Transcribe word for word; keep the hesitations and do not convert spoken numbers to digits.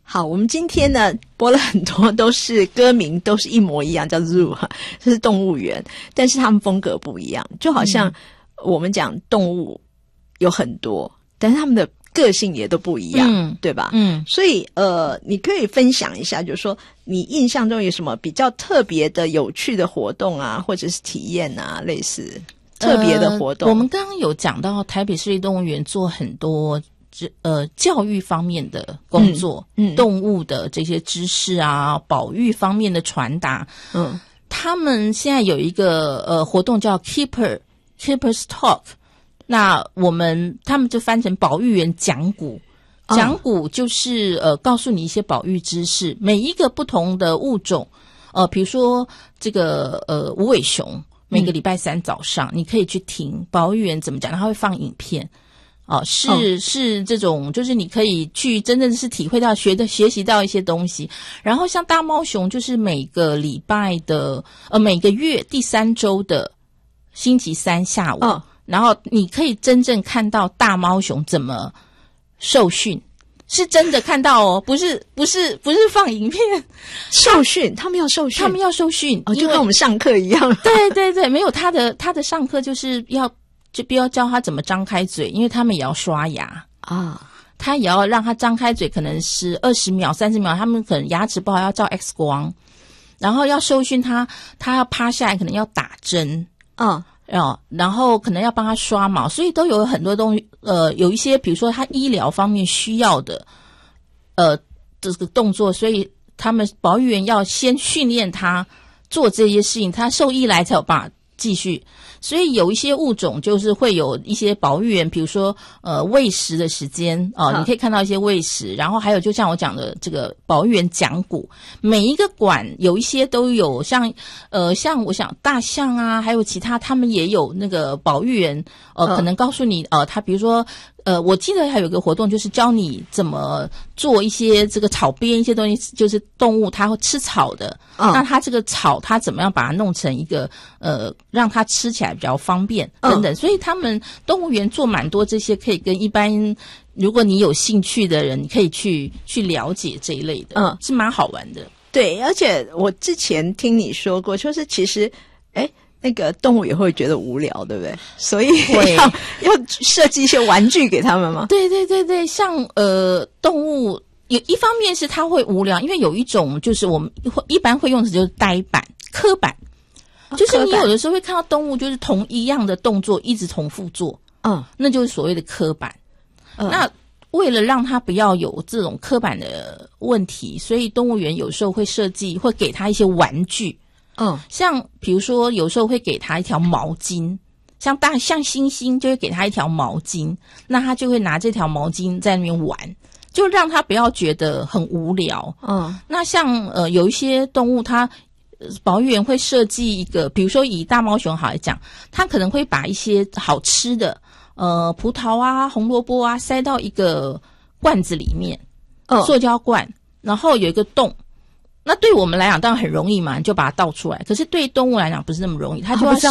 好，我们今天呢播了很多都是歌名都是一模一样，叫 Zoo， 这是动物园，但是他们风格不一样，就好像我们讲动物有很多，但是他们的个性也都不一样，嗯，对吧？嗯，所以呃，你可以分享一下，就是说你印象中有什么比较特别的、有趣的活动啊，或者是体验啊，类似特别的活动。 呃、我们刚刚有讲到台北市立动物园做很多呃教育方面的工作，嗯，嗯动物的这些知识啊，保育方面的传达，嗯，他们现在有一个呃活动叫 Keeper Keeper's Talk。那我们他们就翻成保育员讲古，讲古就是呃告诉你一些保育知识，每一个不同的物种，呃比如说这个呃无尾熊，每个礼拜三早上、嗯、你可以去听保育员怎么讲，他会放影片，哦、呃、是、哦、是这种，就是你可以去真正是体会到学的学习到一些东西。然后像大猫熊，就是每个礼拜的呃每个月第三周的星期三下午。哦，然后你可以真正看到大猫熊怎么受训，是真的看到哦，不是不是不是放影片受训，他们要受训， 他们要受训， 哦，就跟我们上课一样。 对对对，没有他的他的上课就是要就不要教他怎么张开嘴，因为他们也要刷牙啊，他也要让他张开嘴，可能是二十秒、三十秒，他们可能牙齿不好要照 X 光，然后要受训他，他要趴下来，可能要打针，嗯。哦，然后可能要帮他刷毛，所以都有很多东西，呃，有一些比如说他医疗方面需要的，呃，这个动作，所以他们保育员要先训练他做这些事情，他兽医来才有办法继续。所以有一些物种就是会有一些保育员，比如说呃喂食的时间哦、呃，你可以看到一些喂食，然后还有就像我讲的这个保育员讲古，每一个馆有一些都有像呃像我想大象啊，还有其他他们也有那个保育员呃可能告诉你呃他比如说。呃，我记得还有一个活动，就是教你怎么做一些这个草编一些东西，就是动物它会吃草的，嗯、那它这个草它怎么样把它弄成一个呃，让它吃起来比较方便等等。嗯、所以他们动物园做蛮多这些，可以跟一般如果你有兴趣的人，你可以去去了解这一类的，嗯，是蛮好玩的。 对，而且我之前听你说过，就是其实，哎。那个动物也会觉得无聊，对不对？所以要要设计一些玩具给他们吗？ 对对对对，像呃动物有一方面是它会无聊，因为有一种就是我们一般会用的就是呆板、刻板，哦、就是你有的时候会看到动物就是同一样的动作一直重复做，嗯，那就是所谓的刻板。嗯、那为了让它不要有这种刻板的问题，所以动物园有时候会设计，会给它一些玩具。嗯，像比如说有时候会给他一条毛巾，像大像猩猩就会给他一条毛巾，那他就会拿这条毛巾在那边玩，就让他不要觉得很无聊。嗯，那像呃有一些动物它保育员会设计一个，比如说以大猫熊好来讲，他可能会把一些好吃的呃葡萄啊、红萝卜啊塞到一个罐子里面，嗯，塑胶罐，然后有一个洞。那对我们来讲当然很容易嘛，你就把它倒出来。可是对动物来讲不是那么容易，它就要